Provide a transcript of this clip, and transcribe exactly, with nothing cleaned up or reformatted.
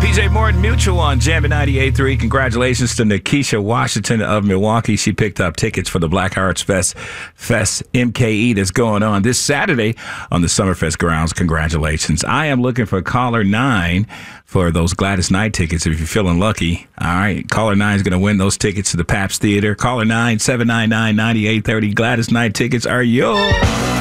P J Morton Mutual on Jammin' ninety-eight point three. Congratulations to Nikisha Washington of Milwaukee. She picked up tickets for the Black Hearts Fest, Fest M K E that's going on this Saturday on the Summerfest grounds. Congratulations. I am looking for caller nine for those Gladys Knight tickets if you're feeling lucky. All right, caller nine is going to win those tickets to the Pabst Theater. Caller nine, seven nine nine, nine eight three zero. Gladys Knight tickets are yours.